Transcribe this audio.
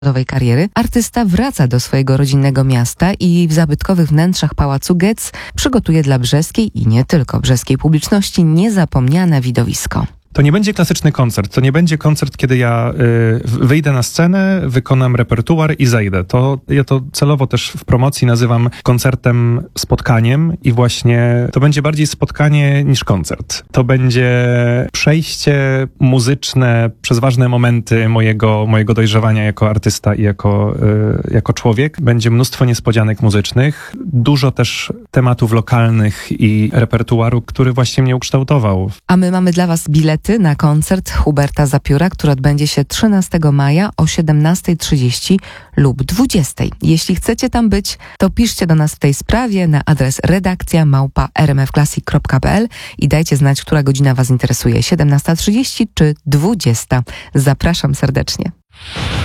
kariery, artysta wraca do swojego rodzinnego miasta i w zabytkowych wnętrzach Pałacu Getz przygotuje dla brzeskiej i nie tylko brzeskiej publiczności niezapomniane widowisko. To nie będzie klasyczny koncert. To nie będzie koncert, kiedy ja wyjdę na scenę, wykonam repertuar i zejdę. Ja to celowo też w promocji nazywam koncertem spotkaniem i właśnie to będzie bardziej spotkanie niż koncert. To będzie przejście muzyczne przez ważne momenty mojego dojrzewania jako artysta i jako człowiek. Będzie mnóstwo niespodzianek muzycznych, dużo też tematów lokalnych i repertuaru, który właśnie mnie ukształtował. A my mamy dla Was bilety na koncert Huberta Zapióra, który odbędzie się 13 maja o 17:30 lub 20:00. Jeśli chcecie tam być, to piszcie do nas w tej sprawie na adres redakcja@rmfclassic.pl i dajcie znać, która godzina Was interesuje, 17:30 czy 20:00. Zapraszam serdecznie.